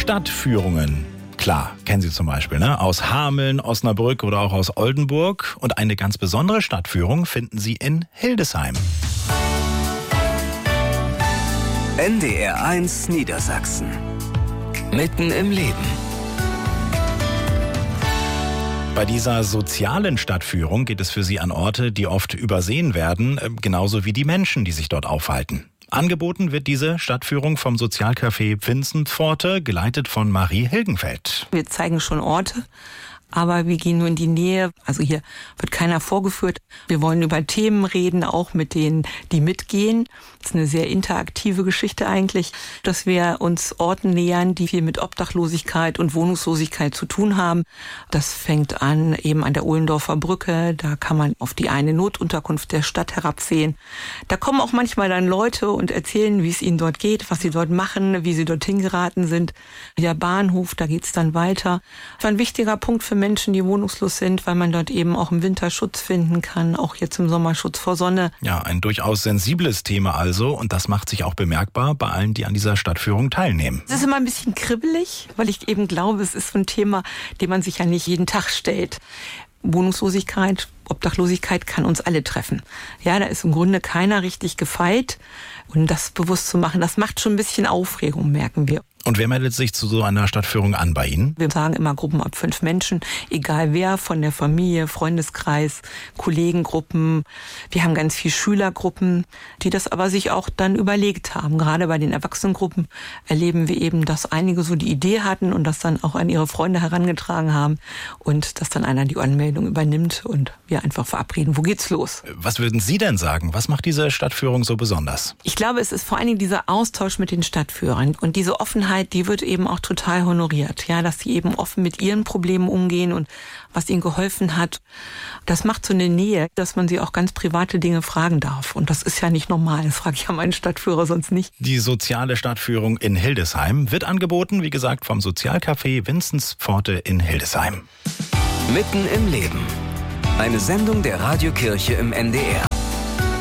Stadtführungen. Klar, kennen Sie zum Beispiel, ne? Aus Hameln, Osnabrück oder auch aus Oldenburg. Und eine ganz besondere Stadtführung finden Sie in Hildesheim. NDR 1 Niedersachsen. Mitten im Leben. Bei dieser sozialen Stadtführung geht es für Sie an Orte, die oft übersehen werden, genauso wie die Menschen, die sich dort aufhalten. Angeboten wird diese Stadtführung vom Sozialcafé Pfinzenpforte, geleitet von Marie Hilgenfeld. Wir zeigen schon Orte, aber wir gehen nur in die Nähe. Also hier wird keiner vorgeführt. Wir wollen über Themen reden, auch mit denen, die mitgehen. Das ist eine sehr interaktive Geschichte eigentlich, dass wir uns Orten nähern, die viel mit Obdachlosigkeit und Wohnungslosigkeit zu tun haben. Das fängt an eben an der Ohlendorfer Brücke. Da kann man auf die eine Notunterkunft der Stadt herabsehen. Da kommen auch manchmal dann Leute und erzählen, wie es ihnen dort geht, was sie dort machen, wie sie dorthin geraten sind. Der Bahnhof, da geht's dann weiter. Das war ein wichtiger Punkt für Menschen, die wohnungslos sind, weil man dort eben auch im Winter Schutz finden kann, auch jetzt im Sommer Schutz vor Sonne. Ja, ein durchaus sensibles Thema also, und das macht sich auch bemerkbar bei allen, die an dieser Stadtführung teilnehmen. Es ist immer ein bisschen kribbelig, weil ich eben glaube, es ist so ein Thema, dem man sich ja nicht jeden Tag stellt. Wohnungslosigkeit, Obdachlosigkeit kann uns alle treffen. Ja, da ist im Grunde keiner richtig gefeit. Und das bewusst zu machen, das macht schon ein bisschen Aufregung, merken wir. Und wer meldet sich zu so einer Stadtführung an bei Ihnen? Wir sagen immer Gruppen ab 5 Menschen, egal wer, von der Familie, Freundeskreis, Kollegengruppen. Wir haben ganz viel Schülergruppen, die das aber sich auch dann überlegt haben. Gerade bei den Erwachsenengruppen erleben wir eben, dass einige so die Idee hatten und das dann auch an ihre Freunde herangetragen haben und dass dann einer die Anmeldung übernimmt und wir einfach verabreden, wo geht's los? Was würden Sie denn sagen? Was macht diese Stadtführung so besonders? Ich glaube, es ist vor allen Dingen dieser Austausch mit den Stadtführern und diese Offenheit, die wird eben auch total honoriert, ja, dass sie eben offen mit ihren Problemen umgehen und was ihnen geholfen hat. Das macht so eine Nähe, dass man sie auch ganz private Dinge fragen darf. Und das ist ja nicht normal. Das frage ich ja meinen Stadtführer sonst nicht. Die soziale Stadtführung in Hildesheim wird angeboten, wie gesagt, vom Sozialcafé Pfinzenpforte in Hildesheim. Mitten im Leben. Eine Sendung der Radiokirche im NDR.